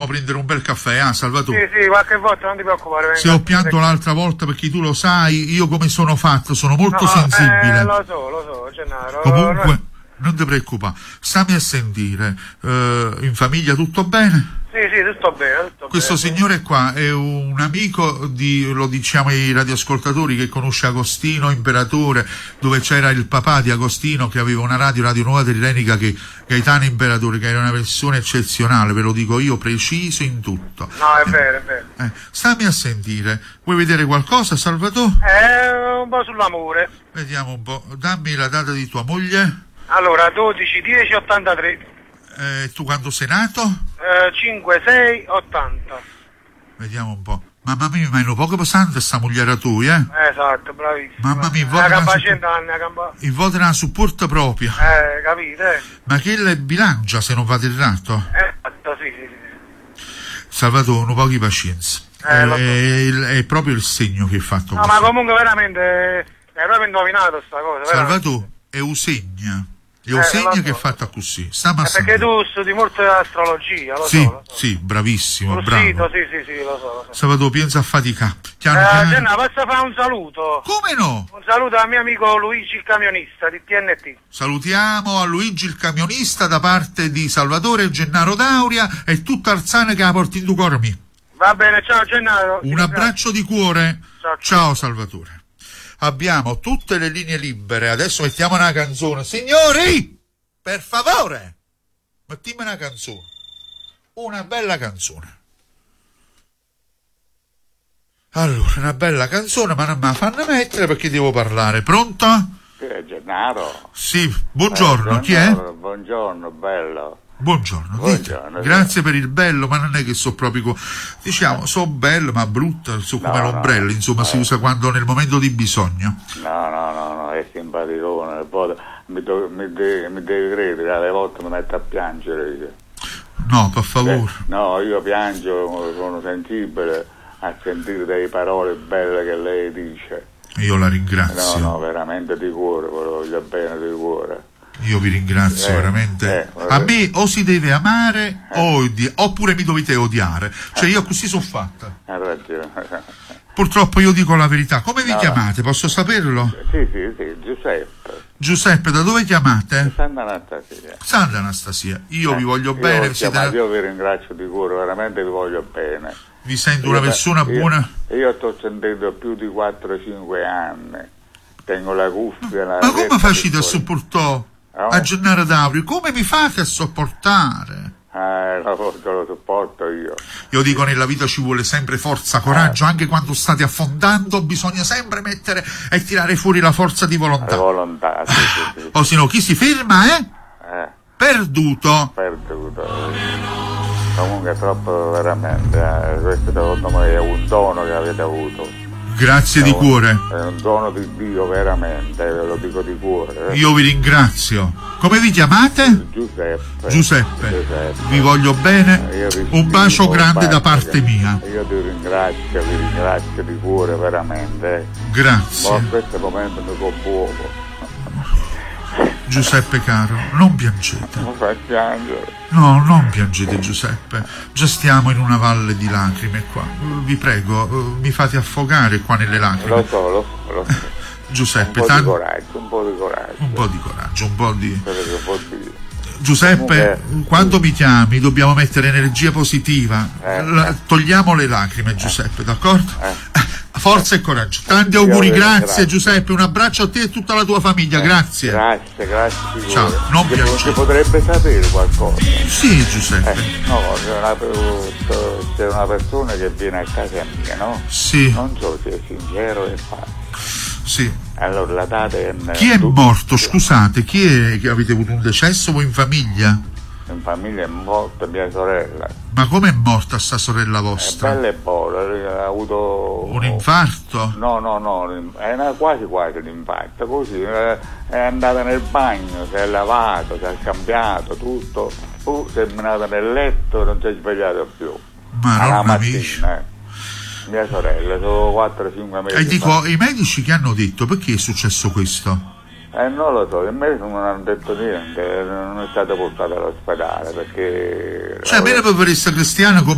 prendere un bel caffè, Salvatore? Sì, qualche volta, non ti preoccupare. Se ho pianto l'altra volta, perché tu lo sai, io come sono fatto, sono molto sensibile. Lo so, Gennaro. Comunque, non ti preoccupare, stammi a sentire, in famiglia tutto bene? Sì, tutto bene. Questo signore qua è un amico lo diciamo ai radioascoltatori, che conosce Agostino Imperatore, dove c'era il papà di Agostino che aveva una Radio Nuova Tirrenica, che Gaetano Imperatore, che era una persona eccezionale, ve lo dico io, preciso in tutto. No, è vero. Stammi a sentire, vuoi vedere qualcosa, Salvatore? Un po' sull'amore. Vediamo un po', dammi la data di tua moglie. Allora, 12-10-83. Tu quando sei nato? 5-6-80. Vediamo un po'. Mamma mia, ma è un poco pesante sta moglie tua, Esatto, bravissimo. Mamma mia, il voto è una supporto proprio. Capite? Ma che le bilancia se non vado errato? Esatto, sì. Salvatore, un po' di pazienza. È proprio il segno che hai fatto. No, ma comunque veramente è proprio indovinato sta cosa. Salvatore, è un segno. È un segno che è fatto così. Perché tu studi molto astrologia, lo so. Sì, bravissimo, bravo. Sì, lo so. Salvatore, pensa a faticare. Genna, posso fare un saluto? Come no? Un saluto al mio amico Luigi il camionista di TNT. Salutiamo a Luigi il camionista da parte di Salvatore e Gennaro Dauria e tutta Arzana che la porti in tu cormi. Va bene, ciao Gennaro. Un abbraccio di cuore. Ciao. Salvatore. Abbiamo tutte le linee libere, adesso mettiamo una canzone. Signori, per favore, mettiamo una canzone. Una bella canzone. Allora, una bella canzone, ma non me la fanno mettere perché devo parlare. Pronto? Gennaro. Sì, buongiorno, chi è? Buongiorno, bello. Buongiorno. Grazie per il bello, ma non è che so proprio, diciamo, so bello ma brutto, so come l'ombrello, insomma, si usa quando nel momento di bisogno. No, è simpaticone, mi devi credere, alle volte mi metto a piangere io. No, per favore. No, io piango, sono sensibile a sentire delle parole belle che lei dice. Io la ringrazio. No, veramente di cuore, voglio bene di cuore. Io vi ringrazio veramente. A me o si deve amare oppure mi dovete odiare. Cioè io così sono fatta. Hai ragione. Purtroppo io dico la verità. Come vi chiamate? Posso saperlo? Sì, Giuseppe. Giuseppe, da dove chiamate? Santa Anastasia. Io vi voglio bene. Io vi ringrazio di cuore, veramente vi voglio bene. Vi sento una persona buona. Io sto sentendo più di 4-5 anni. Tengo la cuffia. Ma come facete a sopportare? A Gennaro Dauria, come mi fate a sopportare? Lo sopporto io. Io dico, nella vita ci vuole sempre forza, coraggio, anche quando state affondando bisogna sempre mettere e tirare fuori la forza di volontà. Sì. O se no chi si ferma perduto. Comunque è troppo veramente, questo secondo me è un dono che avete avuto. Grazie di cuore. È un dono di Dio veramente, ve lo dico di cuore. Io vi ringrazio. Come vi chiamate? Giuseppe. Vi voglio bene. Un bacio grande da parte mia. Io vi ringrazio di cuore veramente. Grazie. Ma in questo momento mi commuovo. Giuseppe caro, non piangete. Non fa piangere. No, non piangete Giuseppe. Già stiamo in una valle di lacrime qua. Vi prego, mi fate affogare qua nelle lacrime. Lo so. Giuseppe, un po' di coraggio. Giuseppe, quando mi chiami dobbiamo mettere energia positiva. Togliamo le lacrime, Giuseppe, d'accordo? Forza e coraggio. Tanti auguri, grazie Giuseppe, un abbraccio a te e tutta la tua famiglia, grazie. Grazie. Ciao, non piangere. Si potrebbe sapere qualcosa? Sì, Giuseppe. C'è una persona che viene a casa mia, no? Sì. Non so se è sincero e fa. Sì. Allora la data è... Chi è morto? Scusate, chi è che avete avuto un decesso voi in famiglia? In famiglia è morta mia sorella. Ma come è morta sta sorella vostra? È bella e buona, ha avuto... Un infarto? No, era quasi un infarto, così è andata nel bagno, si è lavato, si è cambiato, tutto, si è menata nel letto e non si è svegliato più. Ma mattina, mia sorella, sono 4-5 mesi. E dico, i medici che hanno detto, perché è successo questo? Non lo so, i medici non hanno detto niente, non è stato portato all'ospedale perché... Cioè, bene per essere cristiano